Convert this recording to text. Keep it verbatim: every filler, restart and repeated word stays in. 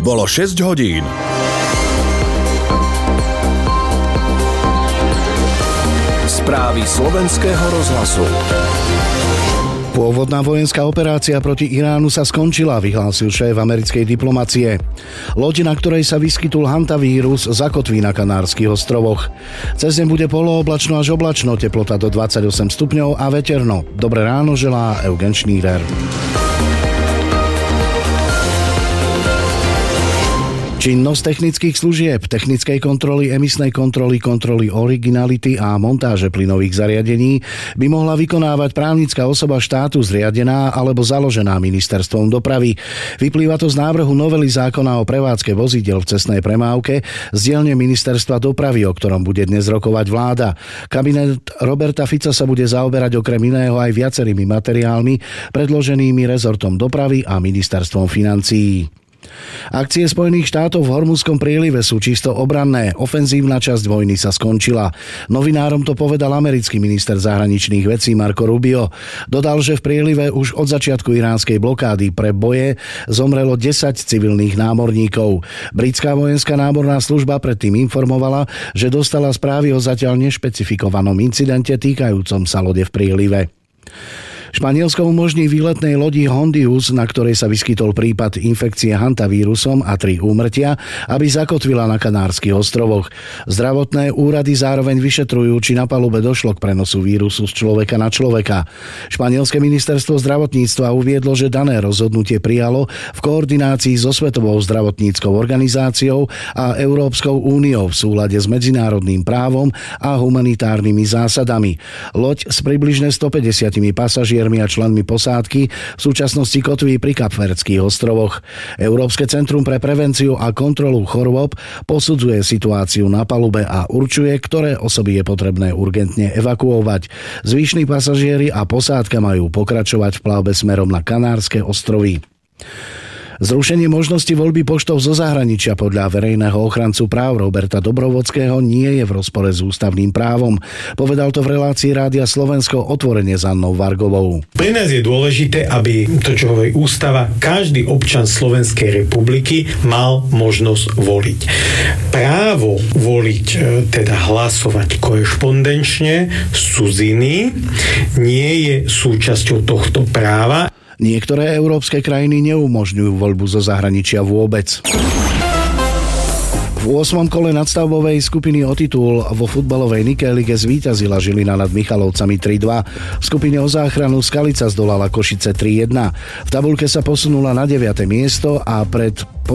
Bolo šesť hodín. Správy slovenského rozhlasu. Pôvodná vojenská operácia proti Iránu sa skončila, vyhlásil šéf americkej diplomacie. Loď, na ktorej sa vyskytul hantavírus, zakotví na Kanárskych ostrovoch. Cez deň bude polooblačno až oblačno, teplota do dvadsaťosem stupňov a veterno. Dobré ráno želá Eugen Schneider. Činnosť technických služieb, technickej kontroly, emisnej kontroly, kontroly originality a montáže plynových zariadení by mohla vykonávať právnická osoba štátu zriadená alebo založená ministerstvom dopravy. Vyplýva to z návrhu novely zákona o prevádzke vozidiel v cestnej premávke z dielne ministerstva dopravy, o ktorom bude dnes rokovať vláda. Kabinet Roberta Fica sa bude zaoberať okrem iného aj viacerými materiálmi predloženými rezortom dopravy a ministerstvom financií. Akcie Spojených štátov v Hormuzskom prielive sú čisto obranné. Ofenzívna časť vojny sa skončila. Novinárom to povedal americký minister zahraničných vecí Marco Rubio. Dodal, že v prielive už od začiatku iránskej blokády pre boje zomrelo desať civilných námorníkov. Britská vojenská námorná služba predtým informovala, že dostala správy o zatiaľ nešpecifikovanom incidente týkajúcom sa lode v prielive. Španielsko umožní výletnej lodi Hondius, na ktorej sa vyskytol prípad infekcie hantavírusom a tri úmrtia, aby zakotvila na Kanárskych ostrovoch. Zdravotné úrady zároveň vyšetrujú, či na palube došlo k prenosu vírusu z človeka na človeka. Španielské ministerstvo zdravotníctva uviedlo, že dané rozhodnutie prijalo v koordinácii so Svetovou zdravotníckou organizáciou a Európskou úniou v súlade s medzinárodným právom a humanitárnymi zásadami. Loď s približne stopäťdesiatimi pasažiermi a členmi posádky v súčasnosti kotví pri Kapverdských ostrovoch. Európske centrum pre prevenciu a kontrolu chorôb posudzuje situáciu na palube a určuje, ktoré osoby je potrebné urgentne evakuovať. Zvyšní pasažieri a posádka majú pokračovať v plavbe smerom na Kanárske ostrovy. Zrušenie možnosti voľby poštou zo zahraničia podľa verejného ochrancu práv Roberta Dobrovodského nie je v rozpore s ústavným právom. Povedal to v relácii Rádia Slovensko otvorene s Annou Vargovou. Pre nás je dôležité, aby to, čo hovorí ústava, každý občan Slovenskej republiky mal možnosť voliť. Právo voliť, teda hlasovať korešpondenčne z cudziny, nie je súčasťou tohto práva. Niektoré európske krajiny neumožňujú voľbu zo zahraničia vôbec. V ôsmom kole nadstavbovej skupiny o titul vo futbalovej Nike lige zvíťazila Žilina nad Michalovcami tri dva. V skupine o záchranu Skalica zdolala Košice tri jedna. V tabuľke sa posunula na deviate miesto a pred